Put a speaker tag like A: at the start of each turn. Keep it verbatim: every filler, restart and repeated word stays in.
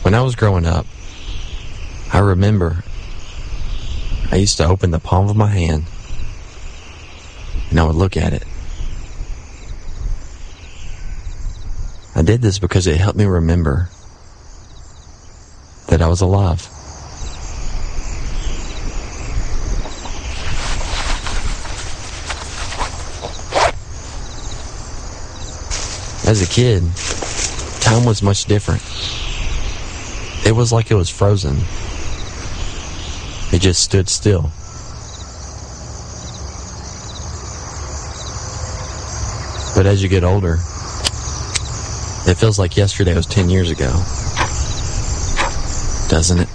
A: When I was growing up, I remember I used to open the palm of my hand and I would look at it. I did this because it helped me remember that I was alive. As a kid, time was much different. It was like it was frozen. It just stood still. But as you get older, it feels like yesterday was ten years ago. Doesn't it?